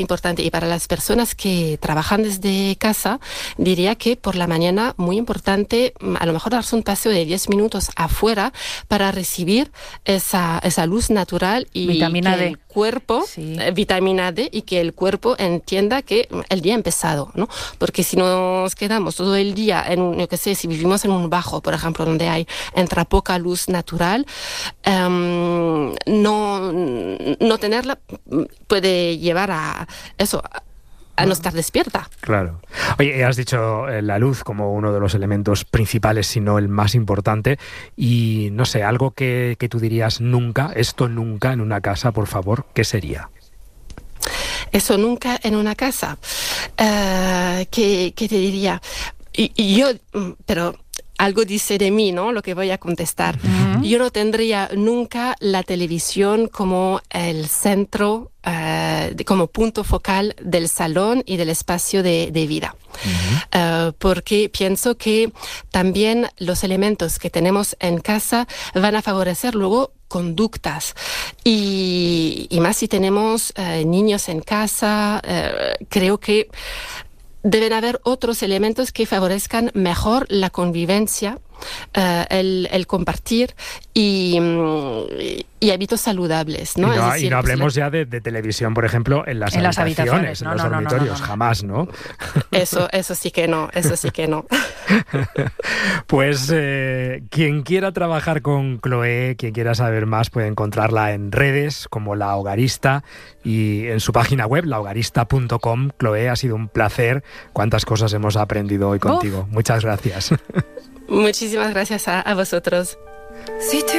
importante. Y para las personas que trabajan desde casa, diría que por la mañana, muy importante, a lo mejor darse un paseo de 10 minutos afuera para recibir esa luz natural y vitamina que D. El cuerpo, vitamina D, y que el cuerpo entienda que el día ha empezado, ¿no? Porque si nos quedamos todo el día yo qué sé, si vivimos en un bajo, por ejemplo, donde entra poca luz natural, no tenerla puede llevar a eso, a no estar despierta. Claro. Oye, has dicho la luz como uno de los elementos principales, si no el más importante, y no sé, algo que tú dirías esto nunca en una casa, por favor, ¿qué sería? Eso nunca en una casa. ¿Qué te diría? Y yo, pero algo dice de mí, ¿no? Lo que voy a contestar. Uh-huh. Yo no tendría nunca la televisión como el centro, como punto focal del salón y del espacio de vida. Uh-huh. Porque pienso que también los elementos que tenemos en casa van a favorecer luego conductas y más si tenemos niños en casa. Creo que deben haber otros elementos que favorezcan mejor la convivencia, el compartir y hábitos saludables, ¿no? Y no hablemos ya de televisión, por ejemplo, en las habitaciones, en los dormitorios, jamás, ¿no? Eso sí que no, eso sí que no. Pues quien quiera trabajar con Chloé, quien quiera saber más, puede encontrarla en redes como La Hogarista y en su página web, lahogarista.com. Chloé, ha sido un placer. Cuántas cosas hemos aprendido hoy contigo. Muchas gracias. Muchísimas gracias a vosotros.